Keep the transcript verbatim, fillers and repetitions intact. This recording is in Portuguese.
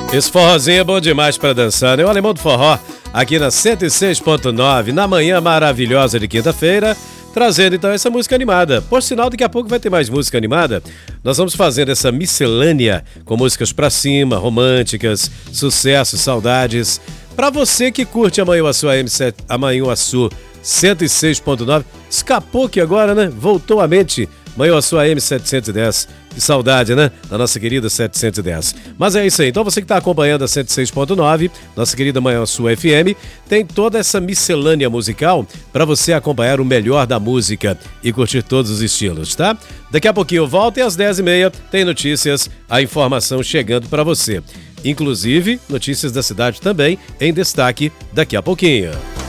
Esse forrozinho é bom demais pra dançar, né? O Alemão do Forró, aqui na cento e seis ponto nove, na manhã maravilhosa de quinta-feira, trazendo então essa música animada. Por sinal, daqui a pouco vai ter mais música animada. Nós vamos fazendo essa miscelânea com músicas pra cima, românticas, sucessos, saudades. Pra você que curte a Manhuaçu A M sete, a Manhuaçu cento e seis ponto nove, escapou que agora, né? Voltou à mente. Manhuaçu A M setecentos e dez. Que saudade, né? Da nossa querida setecentos e dez. Mas é isso aí. Então você que está acompanhando a cento e seis ponto nove, nossa querida Manhuaçu F M, tem toda essa miscelânea musical para você acompanhar o melhor da música e curtir todos os estilos, tá? Daqui a pouquinho eu volto e às dez e meia tem notícias, a informação chegando para você. Inclusive, notícias da cidade também em destaque daqui a pouquinho.